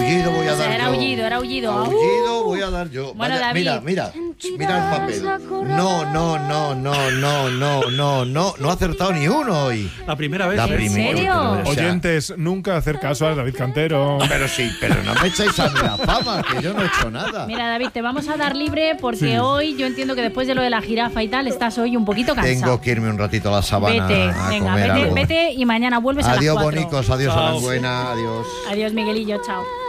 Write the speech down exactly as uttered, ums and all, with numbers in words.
aullido voy a O sea, dar era yo. aullido, era aullido. Aullido voy a dar yo. Bueno, Vaya, David. mira, mira, mira el papel. No, no, no, no, no, no, no, no, no ha acertado ni uno hoy. La primera vez. La ¿eh? primera. serio? O sea, Oyentes, nunca hacer caso a David Cantero. pero sí, pero no me echáis a mí la fama, que yo no he hecho nada. Mira, David, te vamos a dar libre porque Sí. hoy yo entiendo que después de lo de la jirafa y tal, estás hoy un poquito cansado. Tengo que irme un ratito a la sabana Vete, a venga, comer vete, algo. vete y mañana vuelves a las Adiós, cuatro. bonicos, adiós, Chao. Aranguena, adiós. Adiós, Miguelillo, chao.